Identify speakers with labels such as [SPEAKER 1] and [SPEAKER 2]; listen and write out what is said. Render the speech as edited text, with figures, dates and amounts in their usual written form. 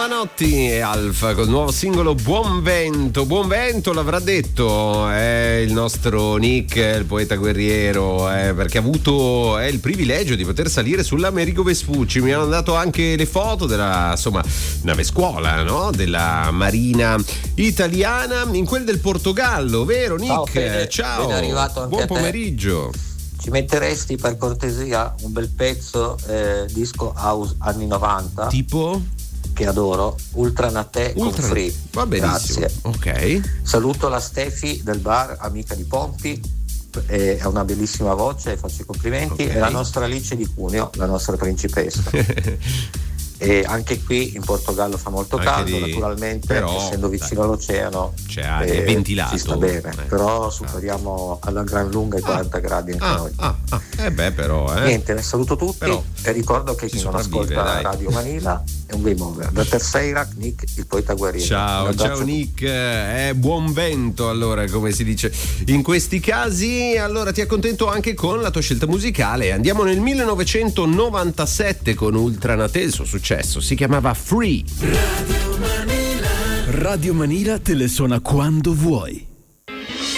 [SPEAKER 1] Giovanotti e Alfa col nuovo singolo Buon Vento. Buon Vento l'avrà detto il nostro Nick, il poeta guerriero, perché ha avuto il privilegio di poter salire sull'Americo Vespucci. Mi hanno dato anche le foto della nave scuola, no? Della Marina italiana, in quel del Portogallo, vero Nick?
[SPEAKER 2] Ciao Fede,
[SPEAKER 1] ciao.
[SPEAKER 2] ben arrivato anche
[SPEAKER 1] buon
[SPEAKER 2] a te.
[SPEAKER 1] Pomeriggio.
[SPEAKER 2] Ci metteresti per cortesia un bel pezzo disco house anni 90?
[SPEAKER 1] Tipo?
[SPEAKER 2] Che adoro, Ultra Natè con Free.
[SPEAKER 1] Va benissimo.
[SPEAKER 2] Grazie.
[SPEAKER 1] Ok.
[SPEAKER 2] Saluto la Stefi del bar, amica di Pompi, ha una bellissima voce, faccio i complimenti.
[SPEAKER 1] Okay.
[SPEAKER 2] E la nostra Alice di Cuneo, la nostra principessa. E anche qui in Portogallo fa molto caldo, naturalmente, però, essendo vicino all'oceano
[SPEAKER 1] è ventilato,
[SPEAKER 2] si sta bene, però superiamo alla gran lunga i 40 gradi anche noi.
[SPEAKER 1] Però
[SPEAKER 2] niente, saluto tutti, però, e ricordo che chi non ascolta Radio Manila è un game over. Da Terceira, Nick, il poeta guerriero.
[SPEAKER 1] Ciao Nick, buon vento, allora, come si dice in questi casi. Allora ti accontento anche con la tua scelta musicale. Andiamo nel 1997 con Ultra Natè, il suo successo si chiamava Free.
[SPEAKER 3] Radio Manila te le suona quando vuoi.